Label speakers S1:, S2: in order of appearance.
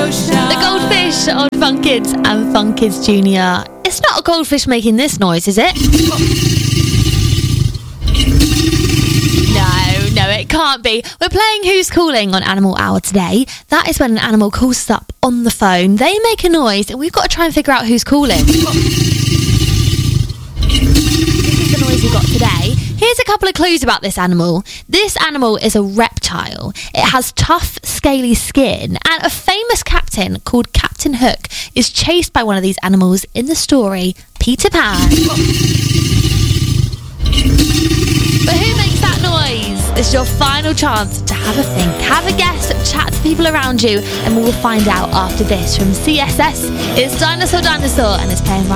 S1: The goldfish on Fun Kids and Fun Kids Junior. It's not a goldfish making this noise, is it? No, it can't be. We're playing Who's Calling on Animal Hour today. That is when an animal calls us up on the phone. They make a noise and we've got to try and figure out who's calling. This is the noise we've got today. Here's a couple of clues about this animal. This animal is a reptile. It has tough, scaly skin, and a famous captain called Captain Hook is chased by one of these animals in the story Peter Pan. But who makes that noise? This is your final chance to have a think, have a guess, chat to people around you, and we will find out after this from CSS. It's Dinosaur Dinosaur, and it's playing right